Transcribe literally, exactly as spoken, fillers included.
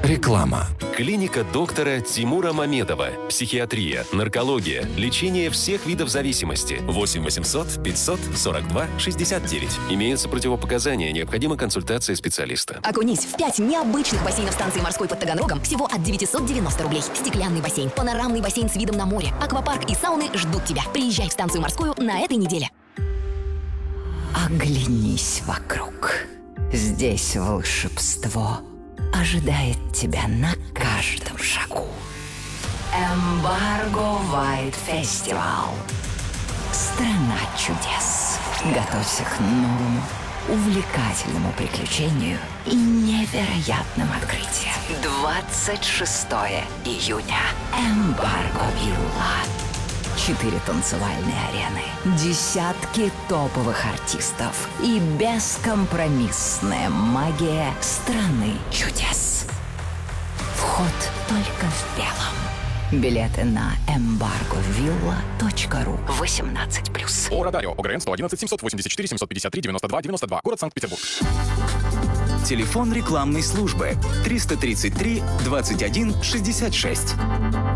Реклама. Клиника доктора Тимура Мамедова. Психиатрия, наркология, лечение всех видов зависимости. восемь восемьсот пятьсот сорок два шестьдесят девять. Имеются противопоказания, необходима консультация специалиста. Окунись в пять необычных бассейнов станции морской под Таганрогом всего от девятьсот девяносто рублей. Стеклянный бассейн, панорамный бассейн с видом на море, аквапарк и сауны ждут тебя. Приезжай в станцию морскую на этой неделе. Оглянись вокруг. Здесь волшебство ожидает тебя на каждом шагу. Эмбарго Вайт Фестивал. Страна чудес. Готовься к новому, увлекательному приключению и невероятным открытиям. двадцать шестого июня. Эмбарго Вилла. Четыре танцевальные арены, десятки топовых артистов и бескомпромиссная магия страны чудес. Вход только в белом. Билеты на эмбарго вилла точка ру. восемнадцать плюс. О Радарио, ОГРН сто одиннадцать семьсот восемьдесят четыре семьсот пятьдесят три девяносто два девяносто два, город Санкт-Петербург. Телефон рекламной службы триста тридцать три двадцать один шестьдесят шесть.